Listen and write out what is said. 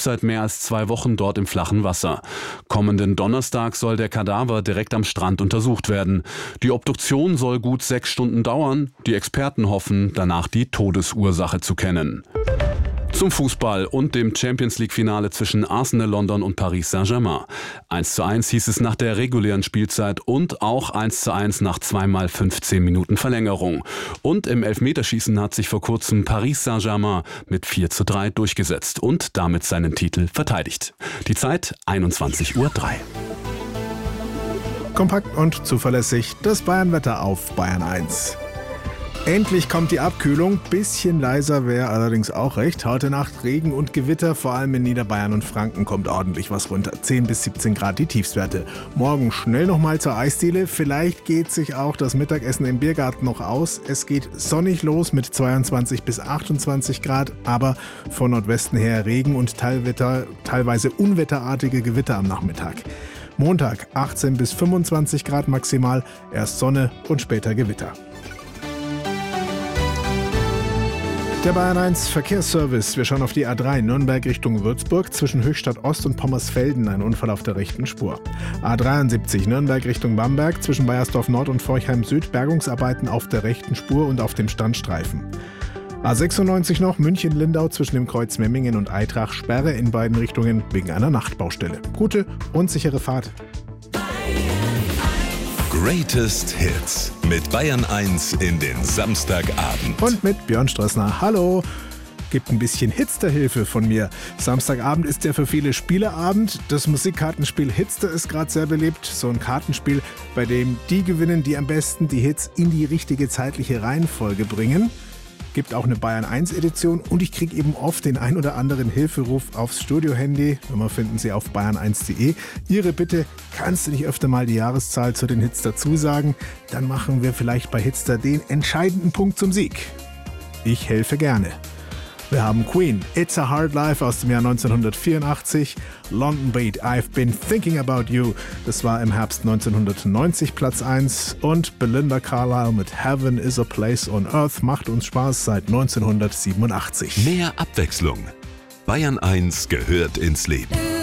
seit mehr als 2 Wochen dort im flachen Wasser. Kommenden Donnerstag soll der Kadaver direkt am Strand untersucht werden. Die Obduktion soll gut 6 Stunden dauern. Die Experten hoffen, danach die Todesursache zu kennen. Zum Fußball und dem Champions-League-Finale zwischen Arsenal London und Paris Saint-Germain. 1:1 hieß es nach der regulären Spielzeit und auch 1:1 nach 2 x 15 Minuten Verlängerung. Und im Elfmeterschießen hat sich vor kurzem Paris Saint-Germain mit 4:3 durchgesetzt und damit seinen Titel verteidigt. Die Zeit 21:03 Uhr. Kompakt und zuverlässig das Bayern-Wetter auf Bayern 1. Endlich kommt die Abkühlung, bisschen leiser wäre allerdings auch recht. Heute Nacht Regen und Gewitter, vor allem in Niederbayern und Franken kommt ordentlich was runter. 10 bis 17 Grad die Tiefstwerte. Morgen schnell nochmal zur Eisdiele, vielleicht geht sich auch das Mittagessen im Biergarten noch aus. Es geht sonnig los mit 22 bis 28 Grad, aber von Nordwesten her Regen und teilweise unwetterartige Gewitter am Nachmittag. Montag 18 bis 25 Grad maximal, erst Sonne und später Gewitter. Der Bayern 1 Verkehrsservice. Wir schauen auf die A3 Nürnberg Richtung Würzburg. Zwischen Höchstadt Ost und Pommersfelden ein Unfall auf der rechten Spur. A73 Nürnberg Richtung Bamberg. Zwischen Baiersdorf Nord und Forchheim Süd Bergungsarbeiten auf der rechten Spur und auf dem Standstreifen. A96 noch München-Lindau zwischen dem Kreuz Memmingen und Eitrach. Sperre in beiden Richtungen wegen einer Nachtbaustelle. Gute und sichere Fahrt. Greatest Hits mit Bayern 1 in den Samstagabend. Und mit Björn Strössner. Hallo! Gibt ein bisschen Hitster-Hilfe von mir. Samstagabend ist ja für viele Spieleabend. Das Musikkartenspiel Hitster ist gerade sehr beliebt. So ein Kartenspiel, bei dem die gewinnen, die am besten die Hits in die richtige zeitliche Reihenfolge bringen. Gibt auch eine Bayern 1 Edition und ich kriege eben oft den ein oder anderen Hilferuf aufs Studio-Handy. Nummer finden Sie auf bayern1.de. Ihre Bitte, kannst du nicht öfter mal die Jahreszahl zu den Hits dazu sagen? Dann machen wir vielleicht bei Hitster den entscheidenden Punkt zum Sieg. Ich helfe gerne. Wir haben Queen, It's a Hard Life aus dem Jahr 1984, London Beat, I've Been Thinking About You, das war im Herbst 1990 Platz 1 und Belinda Carlisle mit Heaven is a Place on Earth macht uns Spaß seit 1987. Mehr Abwechslung. Bayern 1 gehört ins Leben.